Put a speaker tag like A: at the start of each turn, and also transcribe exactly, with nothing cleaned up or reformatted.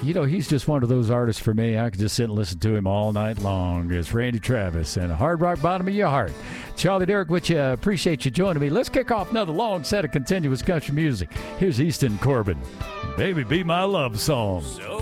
A: You know, he's just one of those artists for me. I could just sit and listen to him all night long. It's Randy Travis and Hard Rock Bottom of Your Heart. Charlie Derrick, which uh, appreciate you joining me. Let's kick off another long set of continuous country music. Here's Easton Corbin. Baby, Be My Love Song.
B: So